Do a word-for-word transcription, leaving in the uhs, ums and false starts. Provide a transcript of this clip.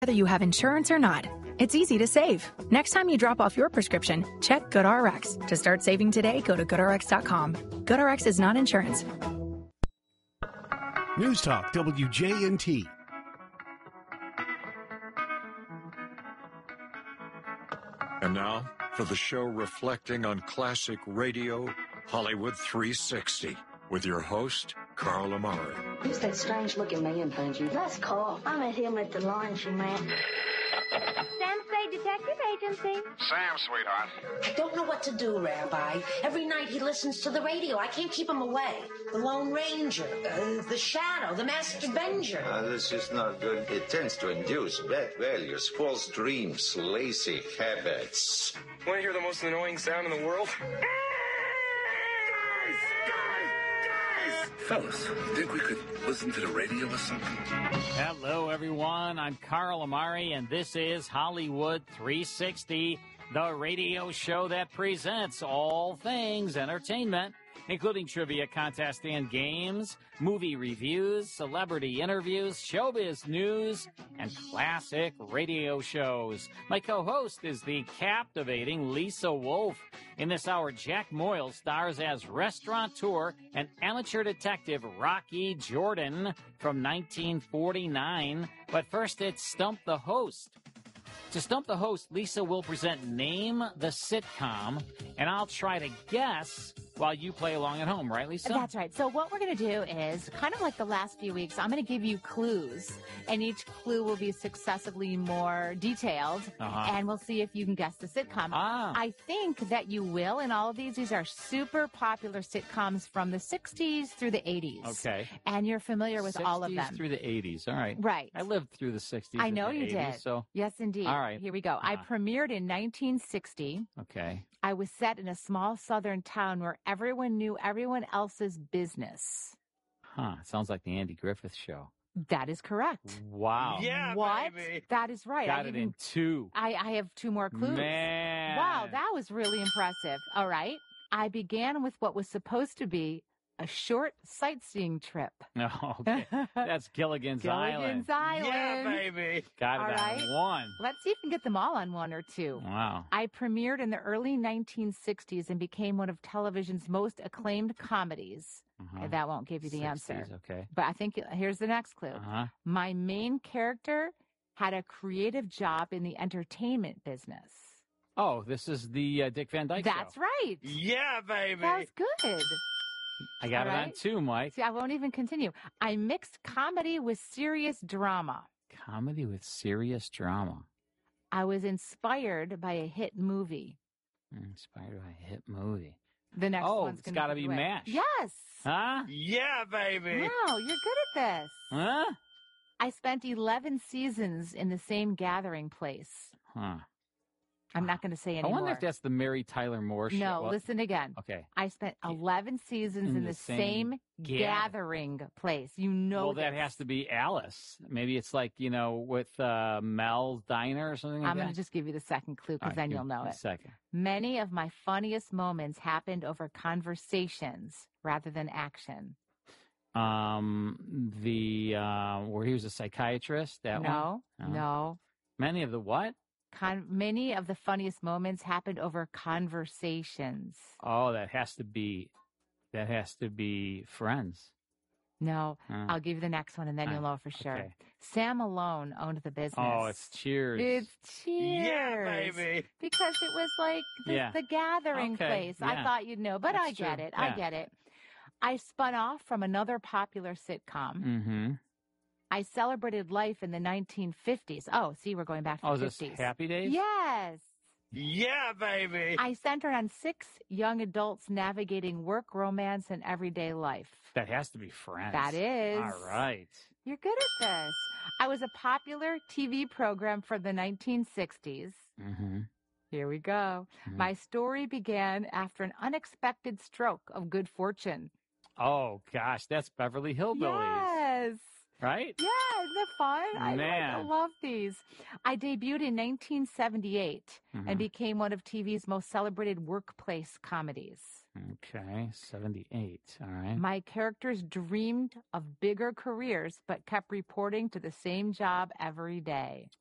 Whether you have insurance or not, it's easy to save. Next time you drop off your prescription, check GoodRx. To start saving today, go to good r x dot com. GoodRx is not insurance. News Talk W J N T. And now, for the show reflecting on classic radio, Hollywood three sixty, with your host, Carl Amari. Who's that strange-looking man, Bungie? That's Carl. I met him at the laundromat. Sam Spade Detective Agency. Sam, sweetheart. I don't know what to do, Rabbi. Every night he listens to the radio. I can't keep him away. The Lone Ranger, uh, the Shadow, the Masked Avenger. Uh, this is not good. It tends to induce bad values, false dreams, lazy habits. Want to hear the most annoying sound in the world? Fellas, think we could listen to the radio or something? Hello, everyone. I'm Carl Amari, and this is Hollywood three sixty, the radio show that presents all things entertainment, including trivia contests and games, movie reviews, celebrity interviews, showbiz news, and classic radio shows. My co-host is the captivating Lisa Wolf. In this hour, Jack Moyle stars as restaurateur and amateur detective Rocky Jordan from nineteen forty-nine. But first, it's Stump the Host. To Stump the Host, Lisa will present Name the Sitcom, and I'll try to guess while you play along at home, right, Lisa? That's right. So what we're going to do is, kind of like the last few weeks, I'm going to give you clues, and each clue will be successively more detailed, uh-huh. and we'll see if you can guess the sitcom. Ah. I think that you will in all of these. These are super popular sitcoms from the sixties through the eighties. Okay. And you're familiar with all of them. sixties through the eighties. All right. Right. I lived through the sixties. I know and the you eighties, did. So. Yes, indeed. All right. Here we go. I Ah. premiered in nineteen sixty. Okay. I was set in a small southern town where everyone knew everyone else's business. Huh. Sounds like the Andy Griffith Show. That is correct. Wow. Yeah, What? baby. That is right. Got I it even- in two. I, I have two more clues. Man. Wow, that was really impressive. All right. I began with what was supposed to be a short sightseeing trip. Oh, okay. That's Gilligan's, Gilligan's Island. Yeah, baby. Got it All on right. one. Let's see if we can get them all on one or two. Wow. I premiered in the early nineteen sixties and became one of television's most acclaimed comedies. Uh-huh. That won't give you the answer. sixties, okay. But I think here's the next clue. Uh-huh. My main character had a creative job in the entertainment business. Oh, this is the uh, Dick Van Dyke That's Show. right. Yeah, baby. That was good. I got All it on right. two, Mike. See, I won't even continue. I mixed comedy with serious drama. Comedy with serious drama. I was inspired by a hit movie. Inspired by a hit movie. The next Oh, one's it's going gotta to be away. MASH. Yes. Huh? Yeah, baby. Wow, you're good at this. Huh? I spent eleven seasons in the same gathering place. Huh. I'm not going to say I anymore. wonder if that's the Mary Tyler Moore show. No, Well, listen again. Okay. I spent eleven seasons in, In the, the same, same ga- gathering place. You know Well, that this. has to be Alice. Maybe it's like, you know, with uh, Mel's Diner or something like I'm that. going to just give you the second clue All because right, then give you'll me know a it. second. Many of my funniest moments happened over conversations rather than action. Um, the uh, where he was a psychiatrist. That no, one. no. Many of the what? Con- many of the funniest moments happened over conversations. Oh, that has to be. That has to be Friends. No, Uh, I'll give you the next one and then uh, you'll know for sure. okay. Sam Malone owned the business. Oh, it's Cheers. It's Cheers. Yeah, baby. Because it was like the, Yeah. the gathering Okay, place. yeah. I thought you'd know, but That's I get true, it. I yeah. get it. I spun off from another popular sitcom. Mm-hmm. I celebrated life in the nineteen fifties. Oh, see, we're going back to Oh, the is this fifties. Happy Days? Yes. Yeah, baby. I centered on six young adults navigating work, romance, and everyday life. That has to be Friends. That is. All right. You're good at this. I was a popular T V program for the nineteen sixties. Mm-hmm. Here we go. Mhm. My story began after an unexpected stroke of good fortune. Oh gosh, that's Beverly Hillbillies, Yes. right? Yeah, isn't that fun? I, like, I Man. love these. I debuted in nineteen seventy-eight Mhm. and became one of T V's most celebrated workplace comedies. Okay, seventy-eight. All right. My characters dreamed of bigger careers but kept reporting to the same job every day.